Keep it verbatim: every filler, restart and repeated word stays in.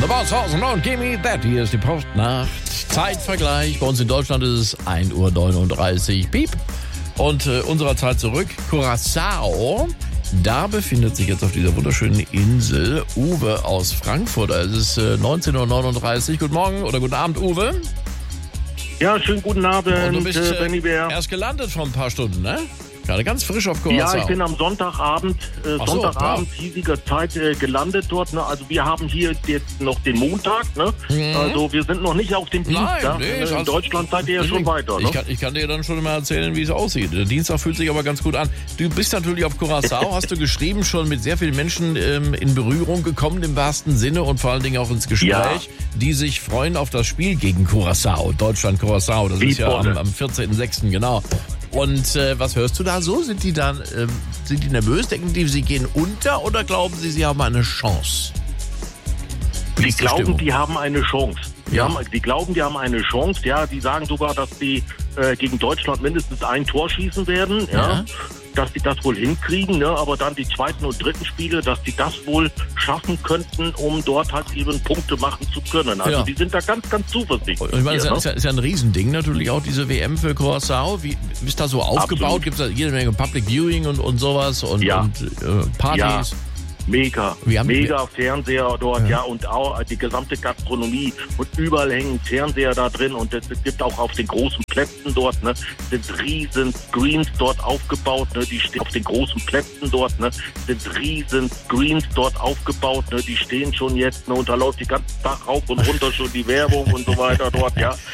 Boss Hosen und Gimme That. Hier ist die Postnacht. Zeitvergleich. Bei uns in Deutschland ist es ein Uhr neununddreißig. Piep. Und äh, unserer Zeit zurück. Curaçao. Da befindet sich jetzt auf dieser wunderschönen Insel Uwe aus Frankfurt. Es ist äh, neunzehn Uhr neununddreißig. Guten Morgen oder guten Abend, Uwe. Ja, schönen guten Abend, Und du bist äh, äh, Benny Bär. erst gelandet vor ein paar Stunden, ne? Gerade ganz frisch auf Curaçao. Ja, ich bin am Sonntagabend, äh, Ach so, Sonntagabend hiesiger Zeit äh, gelandet dort. Ne? Also wir haben hier jetzt noch den Montag. Ne? Mhm. Also wir sind noch nicht auf dem Dienstag. Nein, nee, in ist alles- Deutschland seid ihr ja schon weiter. Ich Ne? kann, ich kann dir dann schon mal erzählen, wie es aussieht. Der Dienstag fühlt sich aber ganz gut an. Du bist natürlich auf Curaçao, hast du geschrieben, schon mit sehr vielen Menschen ähm, in Berührung gekommen, im wahrsten Sinne, und vor allen Dingen auch ins Gespräch, Ja. die sich freuen auf das Spiel gegen Curaçao, Deutschland-Curaçao. Das Wie ist ja am, toll. am vierzehnten sechsten genau. Und äh, was hörst du da so? Sind die dann ähm, sind die nervös? Denken die, sie gehen unter, oder glauben sie, sie haben eine Chance? Wie Die ist glauben, Stimmung? die haben eine Chance. Die, Ja. haben, die glauben, die haben eine Chance. Ja, die sagen sogar, dass die äh, gegen Deutschland mindestens ein Tor schießen werden. Ja. Ja. Dass die das wohl hinkriegen, ne? Aber dann die zweiten und dritten Spiele, dass die das wohl schaffen könnten, um dort halt eben Punkte machen zu können. Also Ja. die sind da ganz, ganz zuversichtlich. Und ich meine, das hier, ist ja, ist ja ein Riesending natürlich auch, diese W M für Curaçao. Wie wie ist da so aufgebaut? Absolut. Gibt es da jede Menge Public Viewing und, und sowas und, Ja. und äh, Partys? Mega, Wir haben- mega Fernseher dort, Ja. ja. und auch die gesamte Gastronomie und überall hängen Fernseher da drin und es gibt auch auf den großen Plätzen dort, ne, sind riesen Screens dort aufgebaut, ne, die stehen auf den großen Plätzen dort, ne, sind riesen Screens dort aufgebaut, ne, die stehen schon jetzt, ne, und da läuft die ganze Tag rauf und runter schon die Werbung und so weiter dort, ja.